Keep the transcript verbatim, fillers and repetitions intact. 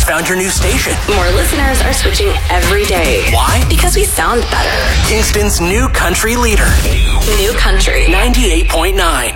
just found your new station. More listeners are switching every day. Why? Because we sound better. Kingston's new country leader. New country. ninety-eight point nine.